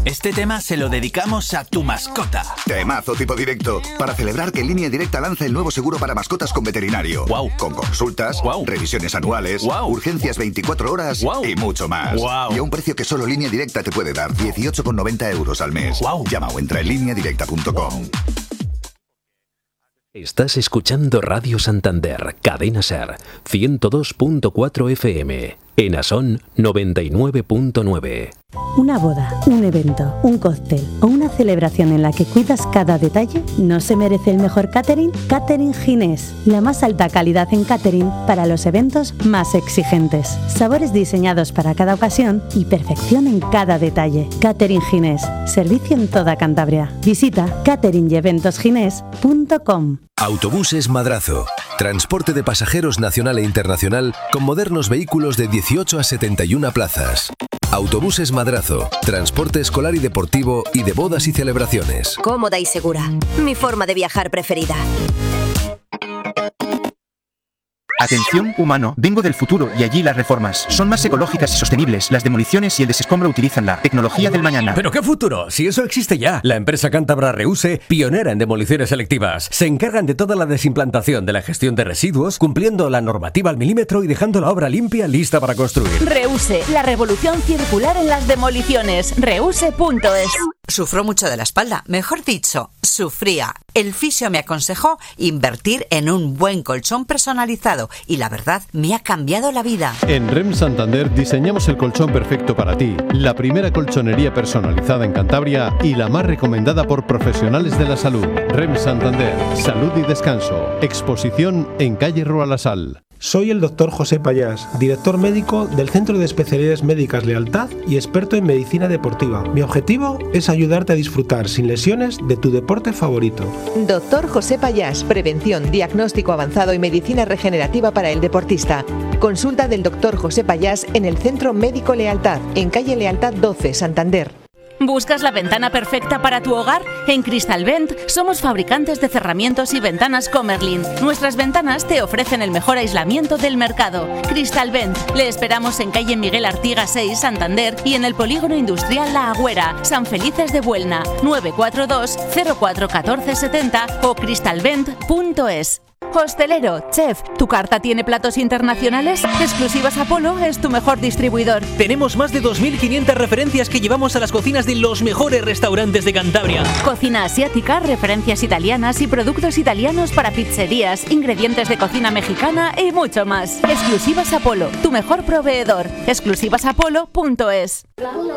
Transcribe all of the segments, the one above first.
Este tema se lo dedicamos a tu mascota. Temazo tipo directo, para celebrar que Línea Directa lanza el nuevo seguro para mascotas con veterinario. Wow. Con consultas, revisiones anuales, urgencias 24 horas y mucho más. Y a un precio que solo Línea Directa te puede dar, 18,90 euros al mes. Llama o entra en lineadirecta.com. Estás escuchando Radio Santander, Cadena Ser, 102.4 FM, en Asón 99.9. Una boda, un evento, un cóctel o una celebración en la que cuidas cada detalle, ¿no se merece el mejor catering? Catering Ginés, la más alta calidad en catering para los eventos más exigentes. Sabores diseñados para cada ocasión y perfección en cada detalle. Catering Ginés, servicio en toda Cantabria. Visita cateringyeventosginés.com. Autobuses Madrazo. Transporte de pasajeros nacional e internacional con modernos vehículos de 18 a 71 plazas. Autobuses Madrazo. Transporte escolar y deportivo y de bodas y celebraciones. Cómoda y segura. Mi forma de viajar preferida. Atención, humano, vengo del futuro y allí las reformas son más ecológicas y sostenibles. Las demoliciones y el desescombro utilizan la tecnología del mañana. ¿Pero qué futuro? Si eso existe ya. La empresa cántabra Reuse, pionera en demoliciones selectivas, se encargan de toda la desimplantación de la gestión de residuos, cumpliendo la normativa al milímetro y dejando la obra limpia, lista para construir. Reuse, la revolución circular en las demoliciones. Reuse.es. Sufro mucho de la espalda, mejor dicho, sufría. El fisio me aconsejó invertir en un buen colchón personalizado y la verdad me ha cambiado la vida. En REM Santander diseñamos el colchón perfecto para ti, la primera colchonería personalizada en Cantabria y la más recomendada por profesionales de la salud. REM Santander, salud y descanso. Exposición en calle Rualasal. Soy el doctor José Payás, director médico del Centro de Especialidades Médicas Lealtad y experto en medicina deportiva. Mi objetivo es ayudarte a disfrutar sin lesiones de tu deporte favorito. Doctor José Payás, prevención, diagnóstico avanzado y medicina regenerativa para el deportista. Consulta del doctor José Payás en el Centro Médico Lealtad, en calle Lealtad 12, Santander. ¿Buscas la ventana perfecta para tu hogar? En Cristalvent somos fabricantes de cerramientos y ventanas Comerlin. Nuestras ventanas te ofrecen el mejor aislamiento del mercado. Cristalvent. Le esperamos en calle Miguel Artigas 6, Santander y en el polígono industrial La Agüera, San Felices de Buelna, 942 04 14 70 o cristalvent.es. Hostelero, chef, ¿tu carta tiene platos internacionales? Exclusivas Apolo es tu mejor distribuidor. Tenemos más de 2.500 referencias que llevamos a las cocinas de los mejores restaurantes de Cantabria. Cocina asiática, referencias italianas y productos italianos para pizzerías, ingredientes de cocina mexicana y mucho más. Exclusivas Apolo, tu mejor proveedor. Exclusivasapolo.es.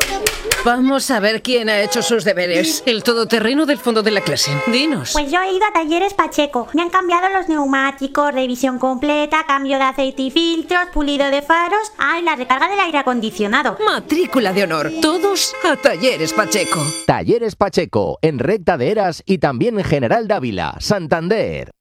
Vamos a ver quién ha hecho sus deberes. El todoterreno del fondo de la clase. Dinos. Pues yo he ido a Talleres Pacheco. Me han cambiado los neumáticos, revisión completa, cambio de aceite y filtros, pulido de faros. Y la recarga del aire acondicionado. Matrícula de honor. Todos a Talleres Pacheco. Talleres Pacheco, en Recta de Eras y también en General Dávila, Santander.